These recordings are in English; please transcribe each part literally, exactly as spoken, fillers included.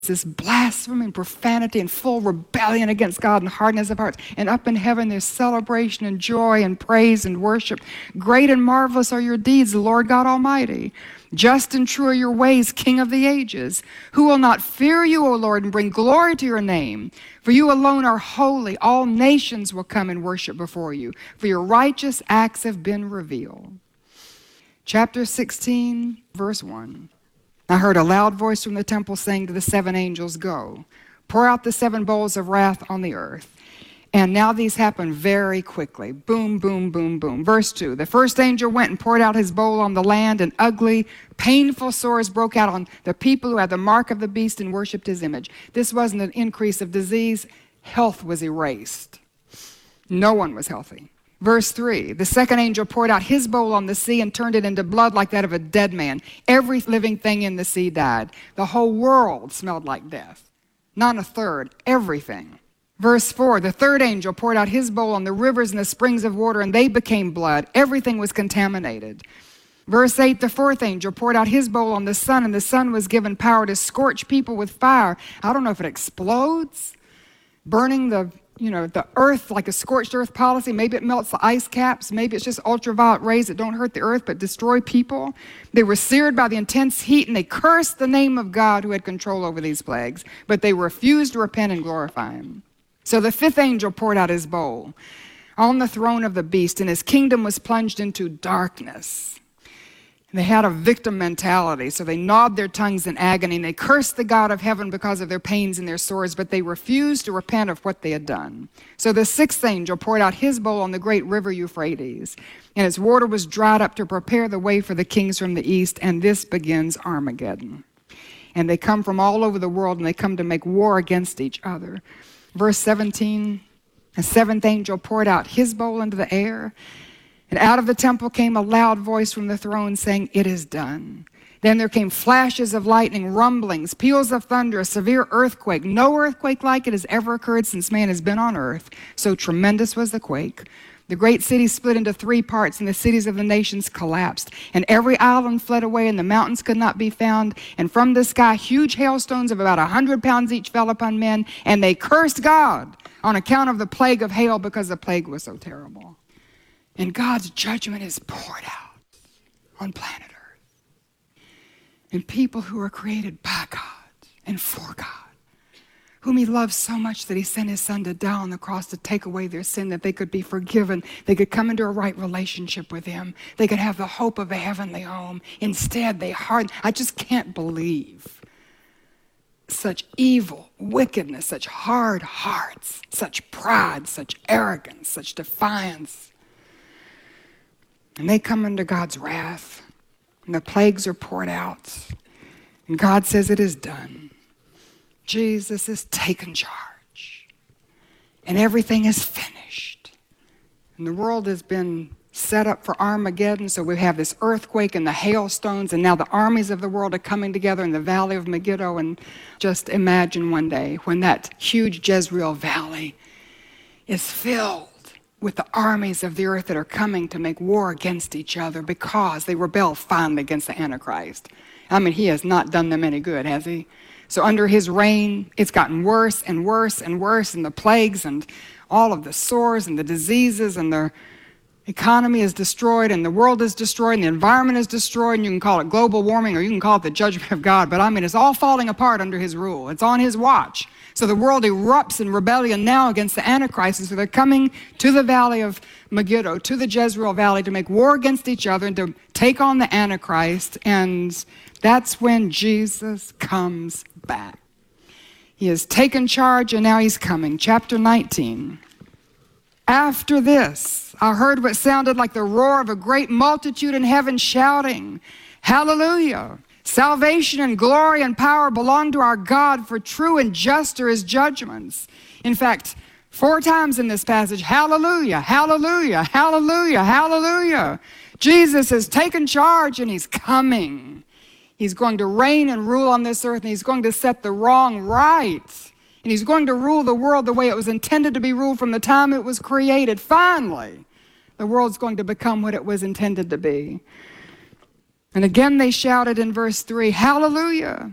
this blasphemy and profanity and full rebellion against God and hardness of hearts. And up in heaven, there's celebration and joy and praise and worship. Great and marvelous are your deeds, the Lord God Almighty. Just and true are your ways, King of the ages. Who will not fear you, O Lord, and bring glory to your name? For you alone are holy. All nations will come and worship before you, for your righteous acts have been revealed. Chapter sixteen, verse one. I heard a loud voice from the temple saying to the seven angels, go, pour out the seven bowls of wrath on the earth. And now these happen very quickly. Boom, boom, boom, boom. Verse two, the first angel went and poured out his bowl on the land, and ugly, painful sores broke out on the people who had the mark of the beast and worshipped his image. This wasn't an increase of disease. Health was erased. No one was healthy. Verse three, the second angel poured out his bowl on the sea and turned it into blood like that of a dead man. Every living thing in the sea died. The whole world smelled like death. Not a third, everything. Verse four, the third angel poured out his bowl on the rivers and the springs of water, and they became blood. Everything was contaminated. Verse eight, the fourth angel poured out his bowl on the sun, and the sun was given power to scorch people with fire. I don't know if it explodes, burning the you know, the earth like a scorched earth policy. Maybe it melts the ice caps. Maybe it's just ultraviolet rays that don't hurt the earth but destroy people. They were seared by the intense heat, and they cursed the name of God who had control over these plagues, but they refused to repent and glorify him. So the fifth angel poured out his bowl on the throne of the beast, and his kingdom was plunged into darkness. They had a victim mentality, so they gnawed their tongues in agony, and they cursed the God of heaven because of their pains and their sores, but they refused to repent of what they had done. So the sixth angel poured out his bowl on the great river Euphrates, and its water was dried up to prepare the way for the kings from the east, and this begins Armageddon. And they come from all over the world, and they come to make war against each other. Verse seventeen, the seventh angel poured out his bowl into the air, and out of the temple came a loud voice from the throne saying, it is done. Then there came flashes of lightning, rumblings, peals of thunder, a severe earthquake. No earthquake like it has ever occurred since man has been on earth. So tremendous was the quake. The great city split into three parts, and the cities of the nations collapsed. And every island fled away, and the mountains could not be found. And from the sky, huge hailstones of about a hundred pounds each fell upon men, and they cursed God on account of the plague of hail, because the plague was so terrible. And God's judgment is poured out on planet Earth. And people who are created by God and for God, whom he loves so much that he sent his son to die on the cross to take away their sin, that they could be forgiven, they could come into a right relationship with him, they could have the hope of a heavenly home. Instead, they hard. I just can't believe such evil, wickedness, such hard hearts, such pride, such arrogance, such defiance. And they come under God's wrath, and the plagues are poured out, and God says it is done. Jesus has taken charge, and everything is finished. And the world has been set up for Armageddon, so we have this earthquake and the hailstones, and now the armies of the world are coming together in the valley of Megiddo. And just imagine one day when that huge Jezreel valley is filled with the armies of the earth that are coming to make war against each other because they rebel finally against the Antichrist. I mean, he has not done them any good, has he? So under his reign, it's gotten worse and worse and worse, and the plagues and all of the sores and the diseases, and the economy is destroyed, and the world is destroyed, and the environment is destroyed, and you can call it global warming or you can call it the judgment of God, but I mean, it's all falling apart under his rule. It's on his watch. So the world erupts in rebellion now against the Antichrist, and so they're coming to the valley of Megiddo, to the Jezreel Valley, to make war against each other and to take on the Antichrist, and that's when Jesus comes back. He has taken charge, and now he's coming. Chapter nineteen. After this, I heard what sounded like the roar of a great multitude in heaven shouting, hallelujah! Salvation and glory and power belong to our God, for true and just are his judgments. In fact, four times in this passage, hallelujah, hallelujah, hallelujah, hallelujah. Jesus has taken charge, and he's coming. He's going to reign and rule on this earth, and he's going to set the wrong right. And he's going to rule the world the way it was intended to be ruled from the time it was created. Finally, the world's going to become what it was intended to be. And again they shouted in verse three, hallelujah!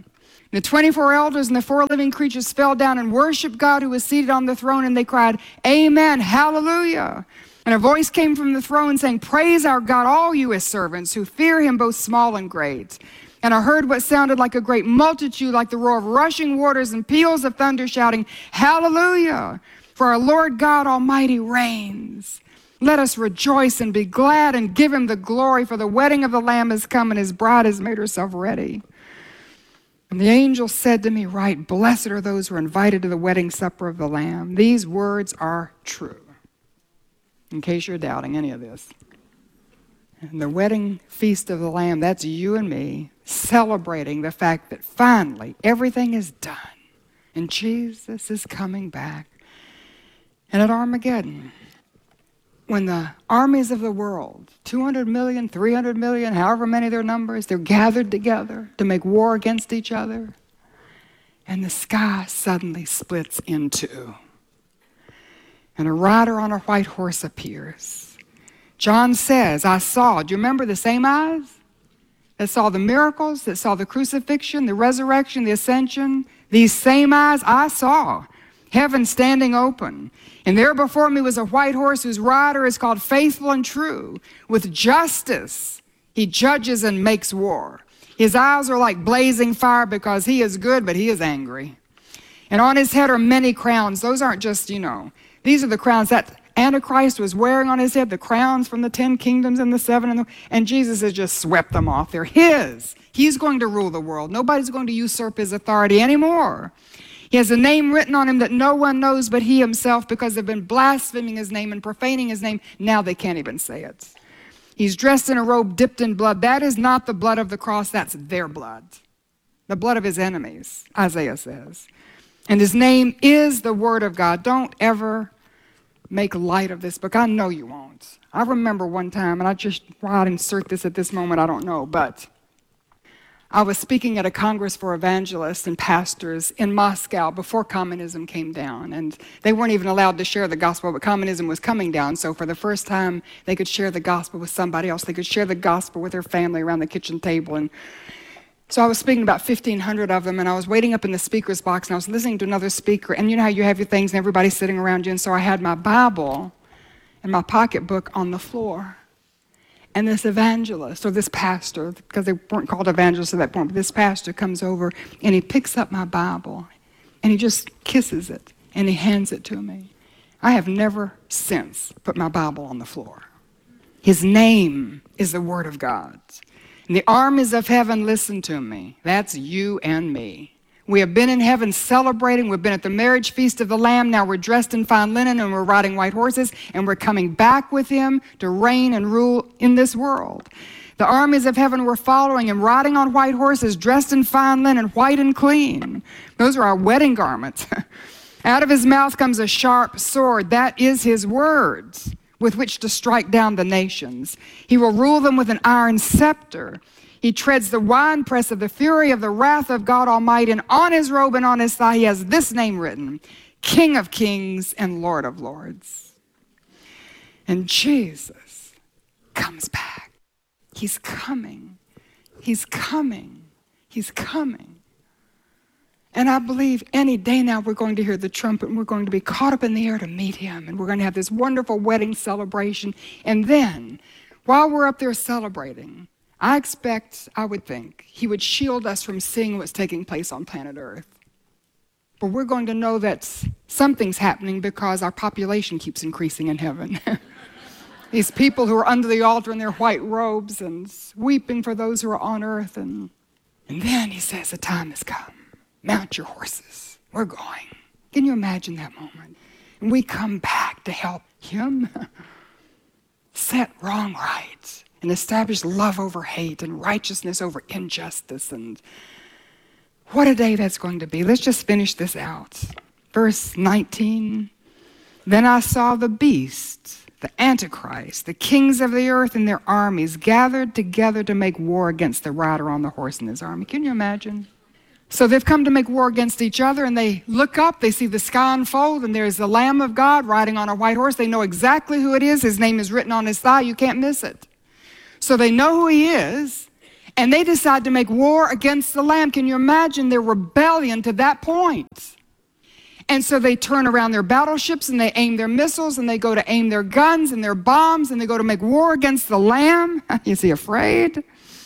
The twenty-four elders and the four living creatures fell down and worshiped God who was seated on the throne, and they cried, Amen, hallelujah. And a voice came from the throne saying, Praise our God, all you his servants who fear him, both small and great. And I heard what sounded like a great multitude, like the roar of rushing waters and peals of thunder, shouting, Hallelujah, for our Lord God Almighty reigns. Let us rejoice and be glad and give him the glory, for the wedding of the Lamb has come and his bride has made herself ready. And the angel said to me, Write, blessed are those who are invited to the wedding supper of the Lamb. These words are true, in case you're doubting any of this. And the wedding feast of the Lamb, that's you and me celebrating the fact that finally everything is done and Jesus is coming back. And at Armageddon, when the armies of the world, two hundred million, three hundred million, however many their numbers, they're gathered together to make war against each other, and the sky suddenly splits in two. And a rider on a white horse appears. John says, I saw, do you remember the same eyes that saw the miracles, that saw the crucifixion, the resurrection, the ascension? These same eyes I saw. Heaven standing open. And there before me was a white horse whose rider is called Faithful and True. With justice he judges and makes war. His eyes are like blazing fire because he is good, but he is angry. And on his head are many crowns. Those aren't just, you know, these are the crowns that Antichrist was wearing on his head, the crowns from the ten kingdoms and the seven, and, the, and Jesus has just swept them off. They're his. He's going to rule the world. Nobody's going to usurp his authority anymore. He has a name written on him that no one knows but he himself, because they've been blaspheming his name and profaning his name. Now they can't even say it. He's dressed in a robe dipped in blood. That is not the blood of the cross. That's their blood. The blood of his enemies, Isaiah says. And his name is the Word of God. Don't ever make light of this book. I know you won't. I remember one time, and I just, why I'd insert this at this moment, I don't know, but I was speaking at a Congress for evangelists and pastors in Moscow before communism came down, and they weren't even allowed to share the gospel, but communism was coming down, so for the first time they could share the gospel with somebody else. They could share the gospel with their family around the kitchen table. And so I was speaking to about fifteen hundred of them, and I was waiting up in the speaker's box, and I was listening to another speaker, and you know how you have your things and everybody's sitting around you, and so I had my Bible and my pocketbook on the floor. And this evangelist, or this pastor, because they weren't called evangelists at that point, but this pastor comes over and he picks up my Bible and he just kisses it and he hands it to me. I have never since put my Bible on the floor. His name is the Word of God. And the armies of heaven listen to me. That's you and me. We have been in heaven celebrating. We've been at the marriage feast of the Lamb. Now we're dressed in fine linen and we're riding white horses, and we're coming back with him to reign and rule in this world. The armies of heaven were following him, riding on white horses, dressed in fine linen, white and clean. Those are our wedding garments. Out of his mouth comes a sharp sword. That is his words with which to strike down the nations. He will rule them with an iron scepter. He treads the winepress of the fury of the wrath of God Almighty, and on his robe and on his thigh he has this name written, King of Kings and Lord of Lords. And Jesus comes back. He's coming. He's coming. He's coming. And I believe any day now we're going to hear the trumpet, and we're going to be caught up in the air to meet him, and we're going to have this wonderful wedding celebration. And then, while we're up there celebrating, I expect, I would think, he would shield us from seeing what's taking place on planet Earth. But we're going to know that something's happening because our population keeps increasing in heaven. These people who are under the altar in their white robes and weeping for those who are on earth. And, and then he says, the time has come. Mount your horses. We're going. Can you imagine that moment? And we come back to help him set wrong right. And establish love over hate and righteousness over injustice. And what a day that's going to be. Let's just finish this out. Verse nineteen. Then I saw the beast, the Antichrist, the kings of the earth and their armies gathered together to make war against the rider on the horse and his army. Can you imagine? So they've come to make war against each other, and they look up, they see the sky unfold, and there's the Lamb of God riding on a white horse. They know exactly who it is. His name is written on his thigh. You can't miss it. So they know who he is, And they decide to make war against the Lamb. Can you imagine their rebellion to that point? And so they turn around their battleships and they aim their missiles and they go to aim their guns and their bombs and they go to make war against the Lamb. Is he afraid?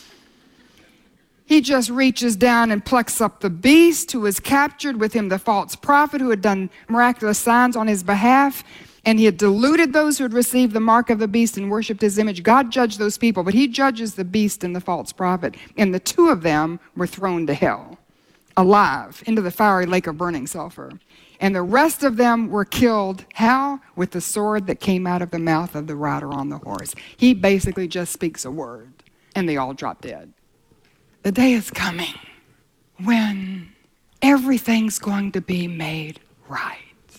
He just reaches down and plucks up the beast who was captured, with him the false prophet who had done miraculous signs on his behalf. And he had deluded those who had received the mark of the beast and worshipped his image. God judged those people, but he judges the beast and the false prophet. And the two of them were thrown to hell, alive, into the fiery lake of burning sulfur. And the rest of them were killed, how? With the sword that came out of the mouth of the rider on the horse. He basically just speaks a word, and they all drop dead. The day is coming when everything's going to be made right.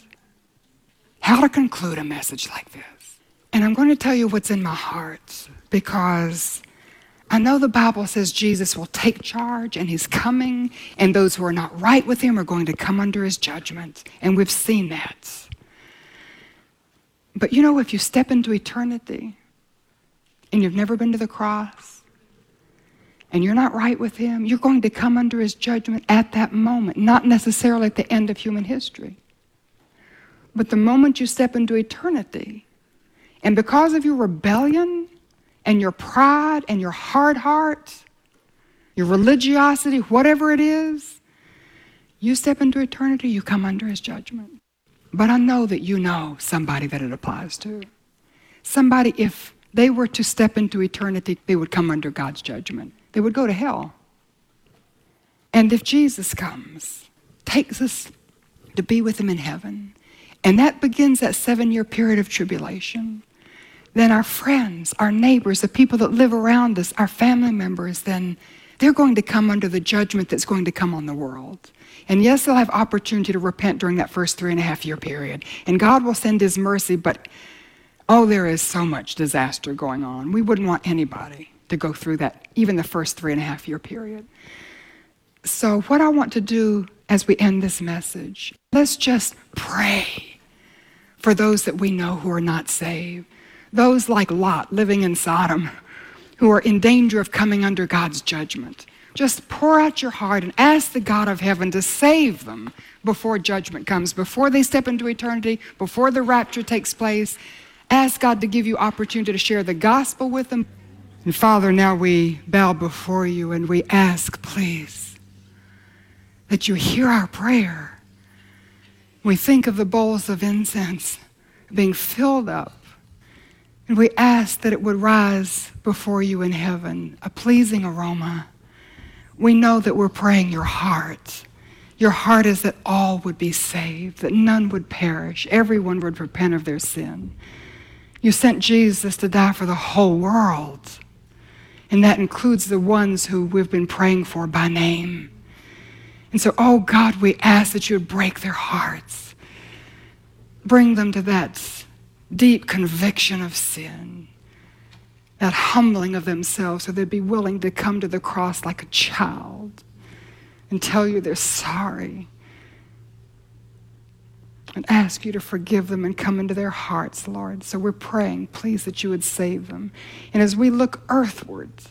How to conclude a message like this. And I'm going to tell you what's in my heart, because I know the Bible says Jesus will take charge and he's coming, and those who are not right with him are going to come under his judgment. And we've seen that. But you know, if you step into eternity and you've never been to the cross and you're not right with him, you're going to come under his judgment at that moment, not necessarily at the end of human history. But the moment you step into eternity, and because of your rebellion and your pride and your hard heart, your religiosity, whatever it is, you step into eternity, you come under his judgment. But I know that you know somebody that it applies to. Somebody, if they were to step into eternity, they would come under God's judgment. They would go to hell. And if Jesus comes, takes us to be with him in heaven, and that begins that seven-year period of tribulation, then our friends, our neighbors, the people that live around us, our family members, then they're going to come under the judgment that's going to come on the world. And yes, they'll have opportunity to repent during that first three and a half year period. And God will send his mercy, but oh, there is so much disaster going on. We wouldn't want anybody to go through that, even the first three and a half year period. So what I want to do as we end this message, let's just pray for those that we know who are not saved. Those like Lot living in Sodom, who are in danger of coming under God's judgment. Just pour out your heart and ask the God of heaven to save them before judgment comes, before they step into eternity, before the rapture takes place. Ask God to give you opportunity to share the gospel with them. And Father, now we bow before you and we ask, please, that you hear our prayer. We think of the bowls of incense being filled up, and we ask that it would rise before you in heaven, a pleasing aroma. We know that we're praying your heart. Your heart is that all would be saved, that none would perish, everyone would repent of their sin. You sent Jesus to die for the whole world, and that includes the ones who we've been praying for by name. And so, oh God, we ask that you would break their hearts. Bring them to that deep conviction of sin, that humbling of themselves so they'd be willing to come to the cross like a child and tell you they're sorry and ask you to forgive them and come into their hearts, Lord. So we're praying, please, that you would save them. And as we look earthwards,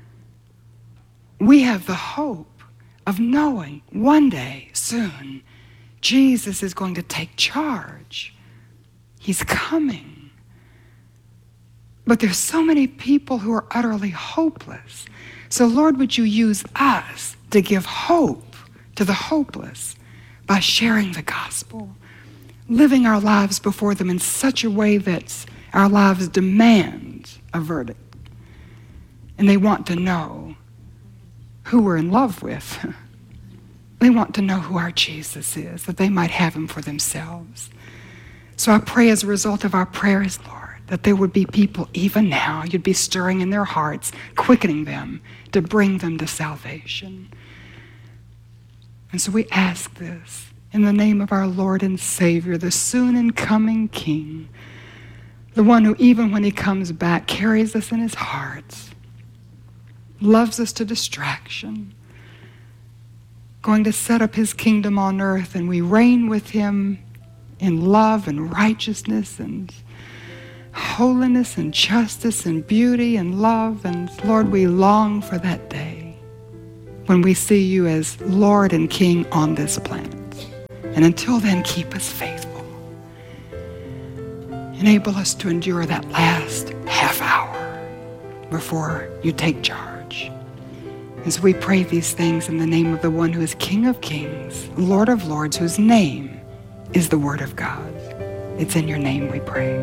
we have the hope of knowing one day, soon, Jesus is going to take charge. He's coming. But there's so many people who are utterly hopeless. So Lord, would you use us to give hope to the hopeless by sharing the gospel, living our lives before them in such a way that our lives demand a verdict. And they want to know who we're in love with. They want to know who our Jesus is, that they might have him for themselves. So I pray as a result of our prayers, Lord, that there would be people even now, you'd be stirring in their hearts, quickening them to bring them to salvation. And so we ask this in the name of our Lord and Savior, the soon and coming King, the one who even when he comes back carries us in his heart, loves us to distraction, going to set up his kingdom on earth, and we reign with him in love and righteousness and holiness and justice and beauty and love. And Lord, we long for that day when we see you as Lord and King on this planet. And until then, keep us faithful. Enable us to endure that last half hour before you take charge. As we pray these things in the name of the one who is King of Kings, Lord of Lords, whose name is the Word of God. It's in your name we pray.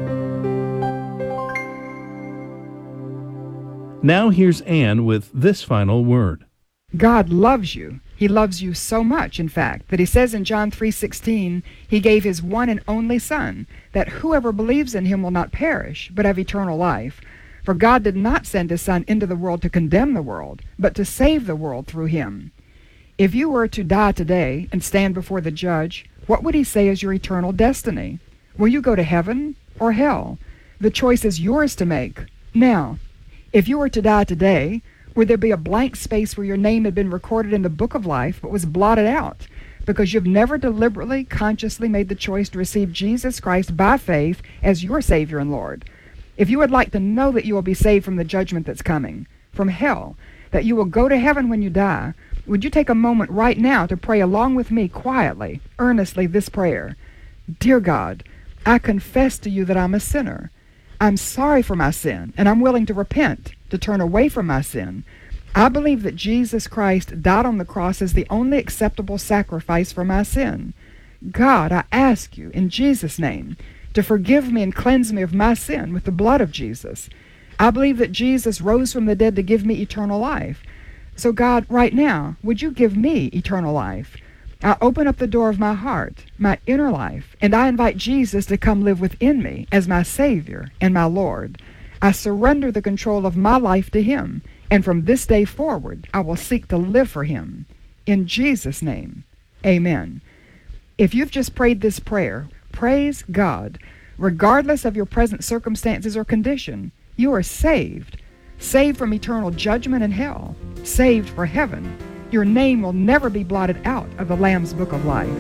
Now here's Anne with this final word. God loves you. He loves you so much, in fact, that he says in John three sixteen, he gave his one and only Son, that whoever believes in him will not perish, but have eternal life. For God did not send his Son into the world to condemn the world, but to save the world through him. If you were to die today and stand before the judge, what would he say is your eternal destiny? Will you go to heaven or hell? The choice is yours to make. Now, if you were to die today, would there be a blank space where your name had been recorded in the book of life but was blotted out because you've never deliberately, consciously made the choice to receive Jesus Christ by faith as your Savior and Lord? If you would like to know that you will be saved from the judgment that's coming, from hell, that you will go to heaven when you die, would you take a moment right now to pray along with me quietly, earnestly this prayer? Dear God, I confess to you that I'm a sinner. I'm sorry for my sin, and I'm willing to repent, to turn away from my sin. I believe that Jesus Christ died on the cross as the only acceptable sacrifice for my sin. God, I ask you, in Jesus' name, to forgive me and cleanse me of my sin with the blood of Jesus. I believe that Jesus rose from the dead to give me eternal life. So God, right now, would you give me eternal life? I open up the door of my heart, my inner life, and I invite Jesus to come live within me as my Savior and my Lord. I surrender the control of my life to him, and from this day forward, I will seek to live for him. In Jesus' name, amen. If you've just prayed this prayer, praise God. Regardless of your present circumstances or condition, you are saved. Saved from eternal judgment and hell. Saved for heaven. Your name will never be blotted out of the Lamb's Book of Life.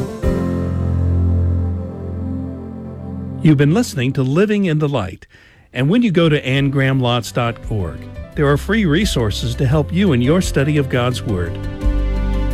You've been listening to Living in the Light. And when you go to anne graham lotz dot org, there are free resources to help you in your study of God's Word.